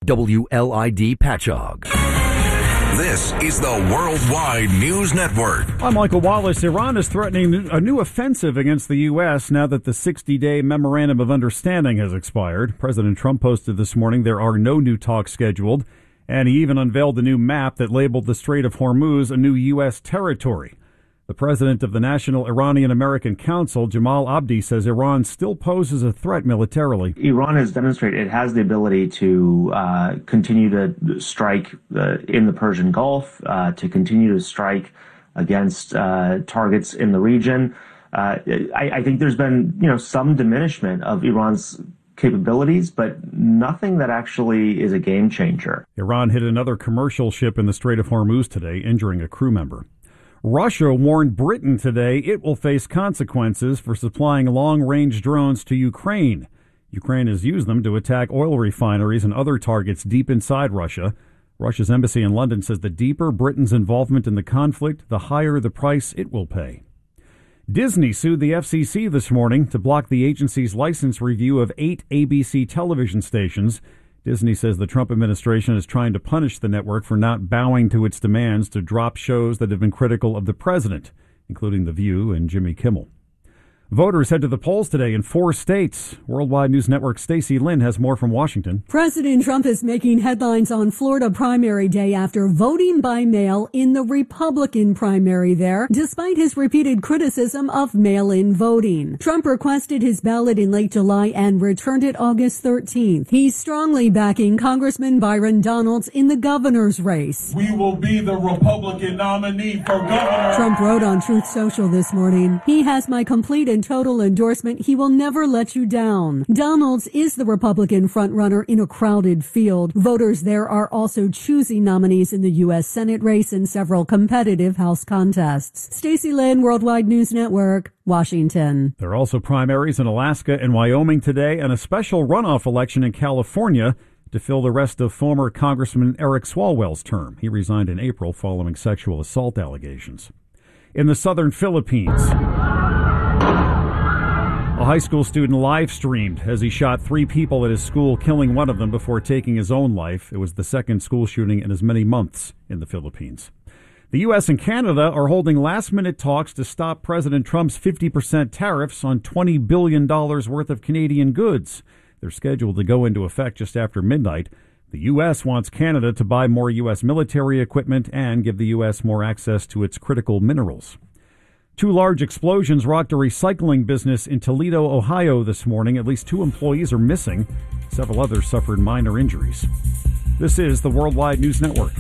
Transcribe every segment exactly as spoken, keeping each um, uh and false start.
W L I D Patchogue. This is the Worldwide News Network. I'm Michael Wallace. Iran is threatening a new offensive against the U S now that the sixty-day Memorandum of Understanding has expired. President Trump posted this morning there are no new talks scheduled, and he even unveiled a new map that labeled the Strait of Hormuz a new U S territory. The president of the National Iranian-American Council, Jamal Abdi, says Iran still poses a threat militarily. Iran has demonstrated it has the ability to uh, continue to strike uh, in the Persian Gulf, uh, to continue to strike against uh, targets in the region. Uh, I, I think there's been, you know, some diminishment of Iran's capabilities, but nothing that actually is a game changer. Iran hit another commercial ship in the Strait of Hormuz today, injuring a crew member. Russia warned Britain today it will face consequences for supplying long-range drones to Ukraine. Ukraine has used them to attack oil refineries and other targets deep inside Russia. Russia's embassy in London says the deeper Britain's involvement in the conflict, the higher the price it will pay. Disney sued the F C C this morning to block the agency's license review of eight A B C television stations. Disney says the Trump administration is trying to punish the network for not bowing to its demands to drop shows that have been critical of the president, including The View and Jimmy Kimmel. Voters head to the polls today in four states. Worldwide News Network Stacey Lynn has more from Washington. President Trump is making headlines on Florida primary day after voting by mail in the Republican primary there, despite his repeated criticism of mail-in voting. Trump requested his ballot in late July and returned it August thirteenth. He's strongly backing Congressman Byron Donalds in the governor's race. We will be the Republican nominee for governor. Trump wrote on Truth Social this morning, "He has my complete and total endorsement. He will never let you down." Donalds is the Republican frontrunner in a crowded field. Voters there are also choosing nominees in the U S Senate race and several competitive House contests. Stacey Lynn, Worldwide News Network, Washington. There are also primaries in Alaska and Wyoming today and a special runoff election in California to fill the rest of former Congressman Eric Swalwell's term. He resigned in April following sexual assault allegations. In the southern Philippines, a high school student live-streamed as he shot three people at his school, killing one of them before taking his own life. It was the second school shooting in as many months in the Philippines. The U S and Canada are holding last-minute talks to stop President Trump's fifty percent tariffs on twenty billion dollars worth of Canadian goods. They're scheduled to go into effect just after midnight. The U S wants Canada to buy more U S military equipment and give the U S more access to its critical minerals. Two large explosions rocked a recycling business in Toledo, Ohio this morning. At least two employees are missing. Several others suffered minor injuries. This is the Worldwide News Network.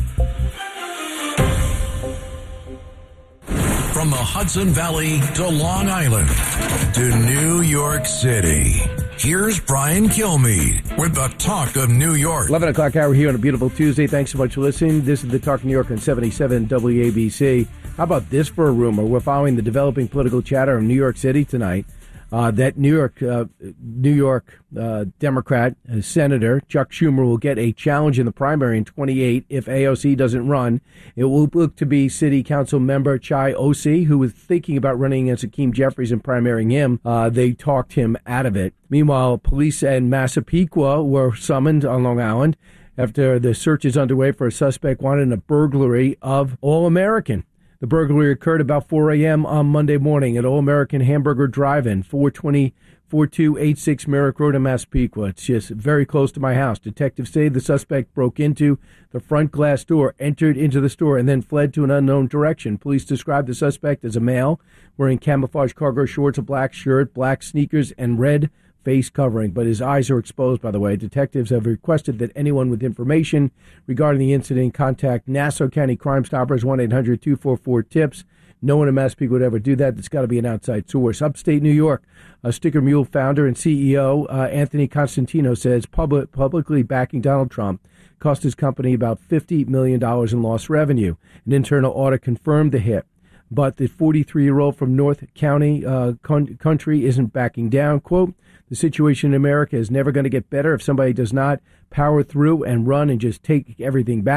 From the Hudson Valley to Long Island to New York City, here's Brian Kilmeade with the Talk of New York. eleven o'clock hour here on a beautiful Tuesday. Thanks so much for listening. This is the Talk of New York on seventy-seven W A B C. How about this for a rumor? We're following the developing political chatter in New York City tonight. Uh, that New York, uh, New York uh, Democrat uh, Senator Chuck Schumer will get a challenge in the primary in twenty-eight if A O C doesn't run. It will look to be City Council member Chai Osi, who was thinking about running against Hakeem Jeffries and primarying him. Uh, they talked him out of it. Meanwhile, police in Massapequa were summoned on Long Island after the search is underway for a suspect wanted in a burglary of All American. The burglary occurred about four a.m. on Monday morning at All American Hamburger Drive-In, four twenty, four two eight six Merrick Road in Massapequa. It's just very close to my house. Detectives say the suspect broke into the front glass door, entered into the store, and then fled to an unknown direction. Police described the suspect as a male wearing camouflage cargo shorts, a black shirt, black sneakers, and red face covering, but his eyes are exposed, by the way. Detectives have requested that anyone with information regarding the incident contact Nassau County Crime Stoppers, one eight hundred two four four TIPS. No one in Massapequa would ever do that. It's got to be an outside source. Upstate New York, a Sticker Mule founder and C E O, uh, Anthony Constantino, says public, publicly backing Donald Trump cost his company about fifty million dollars in lost revenue. An internal audit confirmed the hit. But the forty-three-year-old from North County uh, con- country isn't backing down. Quote, the situation in America is never going to get better if somebody does not power through and run and just take everything back.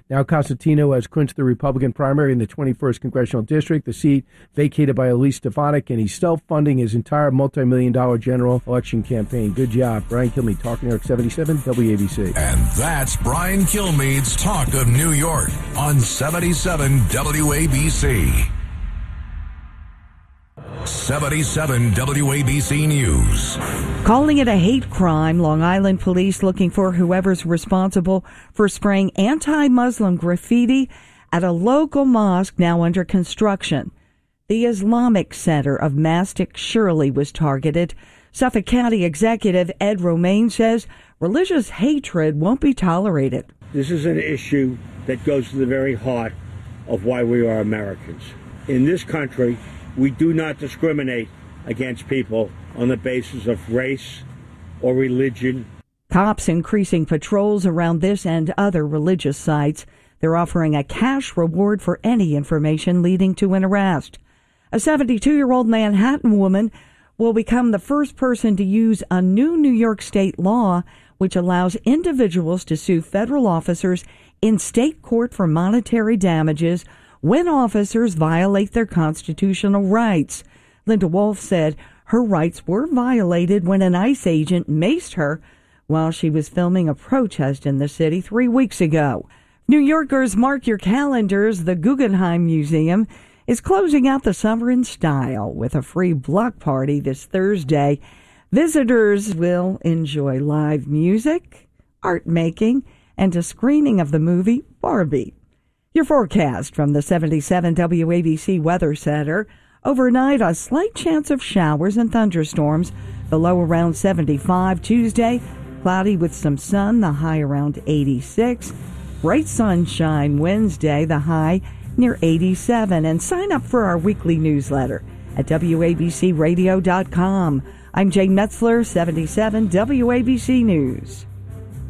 Now Cosentino has clinched the Republican primary in the twenty-first Congressional District, the seat vacated by Elise Stefanik, and he's self-funding his entire multi-million dollar general election campaign. Good job. Brian Kilmeade, Talk New York seventy-seven W A B C. And that's Brian Kilmeade's Talk of New York on seventy-seven W A B C. seventy-seven W A B C News. Calling it a hate crime, Long Island police looking for whoever's responsible for spraying anti-Muslim graffiti at a local mosque now under construction. The Islamic Center of Mastic Shirley was targeted. Suffolk County Executive Ed Romaine says religious hatred won't be tolerated. This is an issue that goes to the very heart of why we are Americans. In this country, we do not discriminate against people on the basis of race or religion. Cops increasing patrols around this and other religious sites. They're offering a cash reward for any information leading to an arrest. A seventy-two-year-old Manhattan woman will become the first person to use a new New York state law which allows individuals to sue federal officers in state court for monetary damages when officers violate their constitutional rights. Linda Wolf said her rights were violated when an ICE agent maced her while she was filming a protest in the city three weeks ago. New Yorkers, mark your calendars. The Guggenheim Museum is closing out the summer in style with a free block party this Thursday. Visitors will enjoy live music, art making, and a screening of the movie Barbie. Your forecast from the seventy-seven W A B C Weather Center. Overnight, a slight chance of showers and thunderstorms. The low around seventy-five. Tuesday, cloudy with some sun, the high around eighty-six. Bright sunshine Wednesday, the high near eighty-seven. And sign up for our weekly newsletter at W A B C radio dot com. I'm Jane Metzler, seventy-seven W A B C News.